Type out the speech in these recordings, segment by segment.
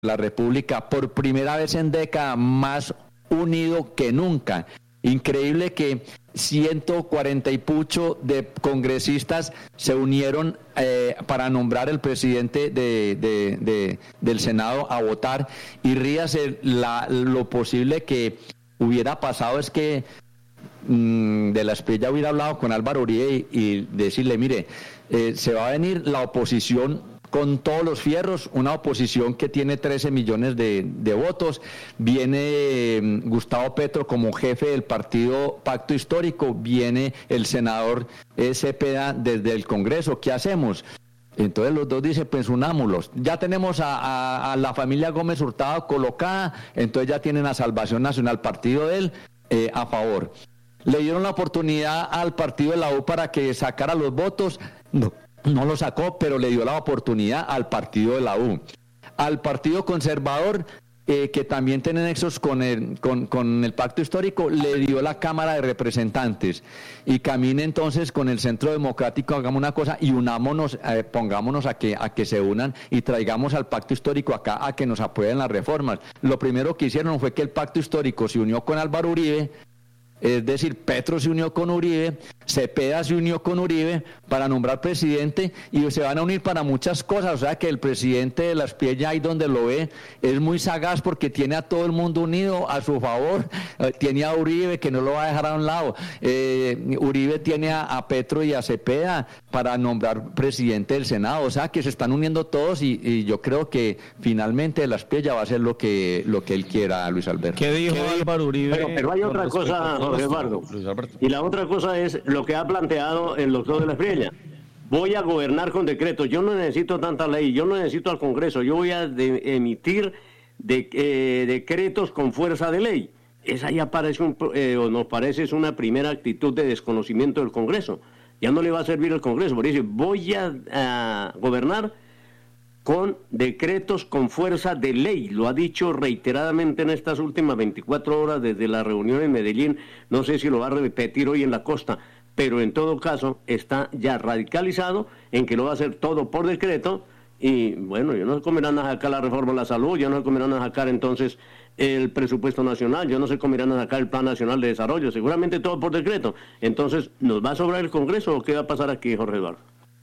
la República, por primera vez en décadas, más unido que nunca. Increíble que 140 y pucho de congresistas se unieron para nombrar el presidente del Senado a votar, y ríase, lo posible que hubiera pasado es que de la Espriella hubiera hablado con Álvaro Uribe y decirle, mire, se va a venir la oposición con todos los fierros, una oposición que tiene 13 millones de votos, viene Gustavo Petro como jefe del partido Pacto Histórico, viene el senador Cepeda desde el Congreso, ¿qué hacemos? Entonces los dos dicen, pues unámoslos, ya tenemos a la familia Gómez Hurtado colocada, entonces ya tienen a Salvación Nacional, partido de él, a favor. Le dieron la oportunidad al partido de la U para que sacara los votos, no lo sacó, pero le dio la oportunidad al partido de la U. Al partido conservador, que también tiene nexos con el Pacto Histórico, le dio la Cámara de Representantes. Y camine entonces con el Centro Democrático, hagamos una cosa y unámonos, pongámonos a que se unan y traigamos al Pacto Histórico acá a que nos apoyen las reformas. Lo primero que hicieron fue que el Pacto Histórico se unió con Álvaro Uribe, es decir, Petro se unió con Uribe, Cepeda se unió con Uribe para nombrar presidente, y se van a unir para muchas cosas. O sea que el presidente de la Espriella, ahí donde lo ve, es muy sagaz porque tiene a todo el mundo unido a su favor. Tiene a Uribe, que no lo va a dejar a un lado. Uribe tiene a Petro y a Cepeda para nombrar presidente del Senado. O sea que se están uniendo todos, y yo creo que finalmente la Espriella va a hacer lo que él quiera, Luis Alberto. ¿Qué dijo Álvaro Uribe? Pero hay otra cosa, Jorge Eduardo. Y la otra cosa es lo que ha planteado el doctor de la Espriella. Voy a gobernar con decretos. Yo no necesito tanta ley, yo no necesito al Congreso. Yo voy a emitir decretos con fuerza de ley. Esa ya parece nos parece es una primera actitud de desconocimiento del Congreso. Ya no le va a servir al Congreso. Por eso voy a gobernar con decretos con fuerza de ley. Lo ha dicho reiteradamente en estas últimas 24 horas desde la reunión en Medellín. No sé si lo va a repetir hoy en la costa, pero en todo caso está ya radicalizado en que lo va a hacer todo por decreto. Y bueno, yo no sé cómo irán a sacar la reforma de la salud, yo no sé cómo irán a sacar entonces el presupuesto nacional, yo no sé cómo irán a sacar el plan nacional de desarrollo, seguramente todo por decreto. Entonces, ¿nos va a sobrar el Congreso o qué va a pasar aquí, Jorge Eduardo?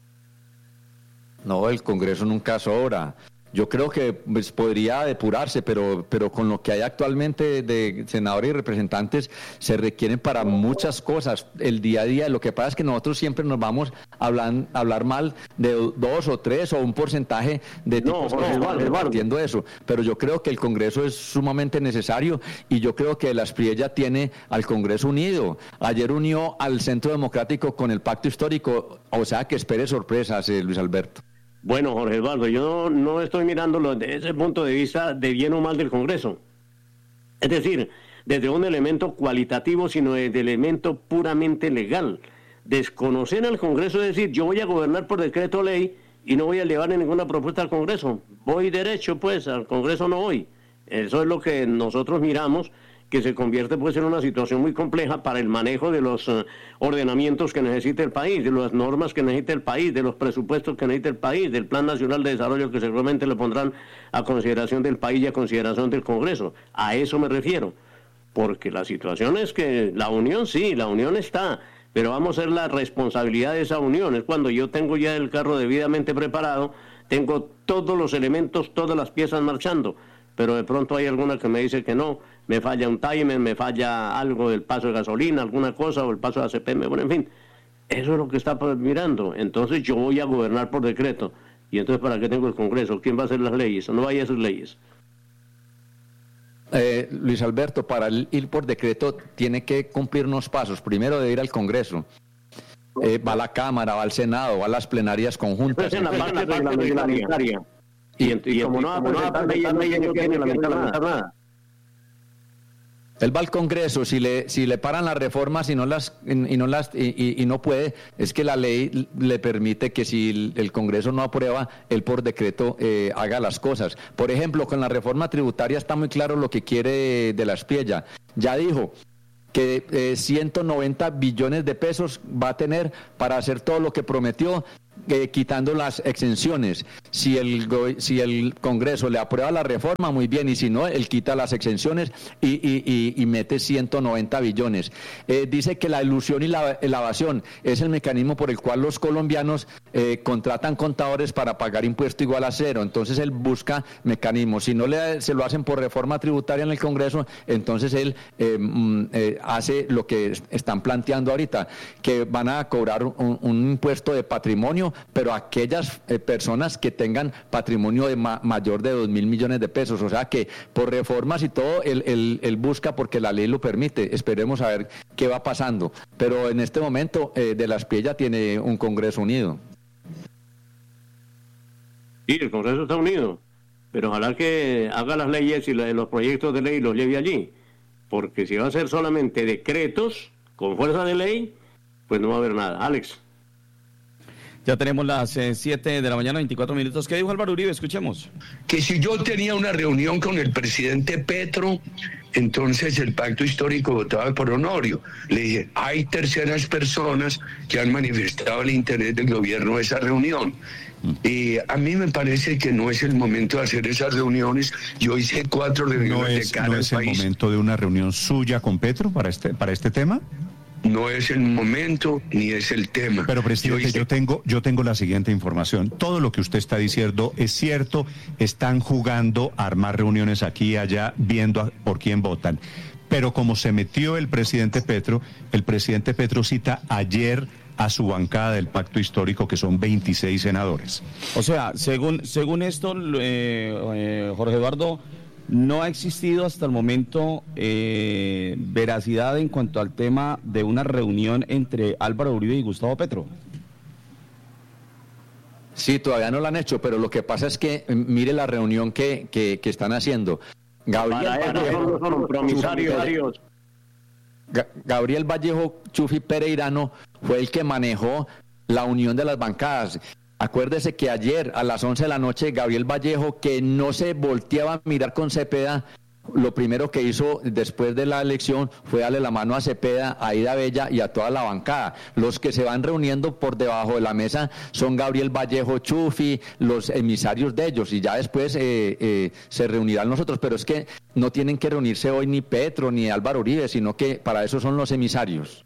No, el Congreso nunca sobra. Yo creo que pues, podría depurarse, pero con lo que hay actualmente de senadores y representantes se requieren para muchas cosas, el día a día. Lo que pasa es que nosotros siempre nos vamos a hablar mal de 2 o 3 o un porcentaje de tipos partiendo de eso. Pero yo creo que el Congreso es sumamente necesario, y yo creo que la Espriella tiene al Congreso unido. Ayer unió al Centro Democrático con el Pacto Histórico, o sea que espere sorpresas, Luis Alberto. Bueno, Jorge Eduardo, yo no estoy mirándolo desde ese punto de vista de bien o mal del Congreso. Es decir, desde un elemento cualitativo, sino desde elemento puramente legal. Desconocer al Congreso es decir, yo voy a gobernar por decreto ley y no voy a llevar ninguna propuesta al Congreso. Voy derecho, pues, al Congreso no voy. Eso es lo que nosotros miramos, que se convierte pues en una situación muy compleja para el manejo de los ordenamientos que necesita el país, de las normas que necesita el país, de los presupuestos que necesita el país, del Plan Nacional de Desarrollo que seguramente le pondrán a consideración del país y a consideración del Congreso. A eso me refiero, porque la situación es que la unión sí, la unión está, pero vamos a ver la responsabilidad de esa unión. Es cuando yo tengo ya el carro debidamente preparado, tengo todos los elementos, todas las piezas marchando, pero de pronto hay alguna que me dice que no, me falla un timer, me falla algo del paso de gasolina, alguna cosa, o el paso de ACPM, bueno, en fin, eso es lo que está mirando. Entonces yo voy a gobernar por decreto, y entonces ¿para qué tengo el Congreso? ¿Quién va a hacer las leyes? No vaya a hacer leyes. Luis Alberto, para ir por decreto tiene que cumplir unos pasos. Primero debe ir al Congreso. Va a la Cámara, va al Senado, va a las plenarias conjuntas. Es en la parte reglamentaria. Y como no va a presentar leyes, no tiene la mitad nada. Él va al Congreso, si le paran las reformas y no puede, es que la ley le permite que si el Congreso no aprueba, él por decreto haga las cosas. Por ejemplo, con la reforma tributaria está muy claro lo que quiere de la Espriella. Ya dijo que 190 billones de pesos va a tener para hacer todo lo que prometió. quitando las exenciones. Si el Congreso le aprueba la reforma, muy bien, y si no, él quita las exenciones y mete 190 billones. Dice que la ilusión y la evasión es el mecanismo por el cual los colombianos contratan contadores para pagar impuesto igual a cero. Entonces él busca mecanismos. Si no se lo hacen por reforma tributaria en el Congreso, entonces él hace lo que están planteando ahorita, que van a cobrar un impuesto de patrimonio, pero aquellas personas que tengan patrimonio de mayor de 2.000 millones de pesos. O sea que por reformas y todo, él busca porque la ley lo permite. Esperemos a ver qué va pasando. Pero en este momento, De la Espriella tiene un Congreso unido. Sí, el Congreso está unido, pero ojalá que haga las leyes y los proyectos de ley los lleve allí, porque si va a ser solamente decretos con fuerza de ley, pues no va a haber nada. Alex. Ya tenemos las 7 de la mañana, 24 minutos. ¿Qué dijo Álvaro Uribe? Escuchemos. Que si yo tenía una reunión con el presidente Petro, entonces el pacto histórico votaba por Honorio. Le dije, hay terceras personas que han manifestado el interés del gobierno de esa reunión. Y a mí me parece que no es el momento de hacer esas reuniones. Yo hice 4 reuniones de cara al país. ¿No es el momento de una reunión suya con Petro para este tema? No es el momento ni es el tema. Pero, presidente, yo tengo la siguiente información. Todo lo que usted está diciendo es cierto. Están jugando a armar reuniones aquí y allá, viendo por quién votan. Pero como se metió el presidente Petro cita ayer a su bancada del pacto histórico, que son 26 senadores. O sea, según esto, Jorge Eduardo, no ha existido hasta el momento veracidad en cuanto al tema de una reunión entre Álvaro Uribe y Gustavo Petro. Sí, todavía no lo han hecho, pero lo que pasa es que mire la reunión que están haciendo. Gabriel Vallejo Chufi Pereirano fue el que manejó la unión de las bancadas. Acuérdese que ayer a las 11 de la noche Gabriel Vallejo, que no se volteaba a mirar con Cepeda, lo primero que hizo después de la elección fue darle la mano a Cepeda, a Ida Bella y a toda la bancada. Los que se van reuniendo por debajo de la mesa son Gabriel Vallejo Chufi, los emisarios de ellos, y ya después se reunirán nosotros. Pero es que no tienen que reunirse hoy ni Petro ni Álvaro Uribe, sino que para eso son los emisarios.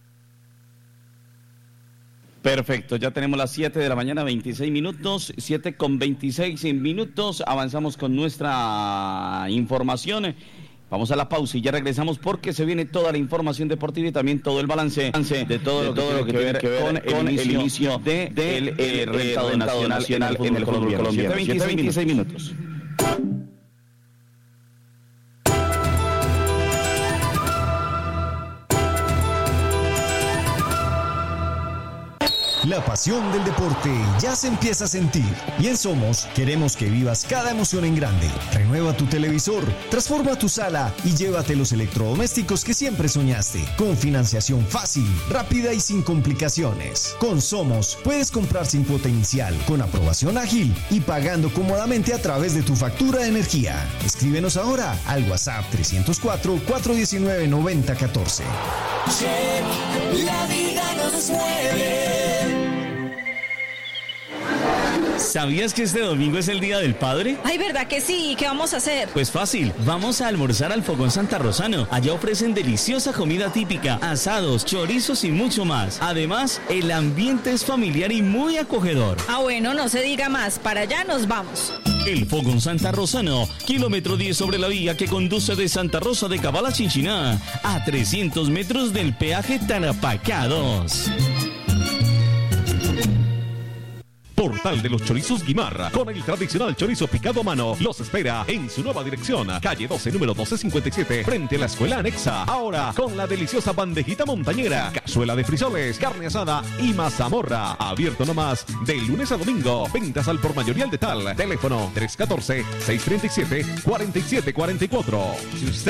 Perfecto, ya tenemos las 7 de la mañana, 26 minutos, 7 con 26 minutos, avanzamos con nuestra información, vamos a la pausa y ya regresamos porque se viene toda la información deportiva y también todo el balance de todo lo que tiene que ver con el inicio del rentado nacional en el fútbol colombiano. 7, 26 minutos. La pasión del deporte ya se empieza a sentir y en Somos queremos que vivas cada emoción en grande. Renueva tu televisor, transforma tu sala y llévate los electrodomésticos que siempre soñaste. Con financiación fácil, rápida y sin complicaciones. Con Somos puedes comprar sin cuota inicial, con aprobación ágil y pagando cómodamente a través de tu factura de energía. Escríbenos ahora al WhatsApp 304-419-9014. La vida nos mueve. ¿Sabías que este domingo es el Día del Padre? Ay, ¿verdad que sí? ¿Qué vamos a hacer? Pues fácil, vamos a almorzar al Fogón Santa Rosano. Allá ofrecen deliciosa comida típica, asados, chorizos y mucho más. Además, el ambiente es familiar y muy acogedor. Ah, bueno, no se diga más, para allá nos vamos. El Fogón Santa Rosano, kilómetro 10 sobre la vía que conduce de Santa Rosa de Cabal a Chinchiná, a 300 metros del peaje Tarapacá 2. Portal de los Chorizos Guimarra, con el tradicional chorizo picado a mano. Los espera en su nueva dirección, calle 12, número 1257, frente a la escuela anexa. Ahora, con la deliciosa bandejita montañera, cazuela de frisoles, carne asada y mazamorra. Abierto nomás de lunes a domingo. Ventas al por mayoría al de tal. Teléfono 314-637-4744. Si usted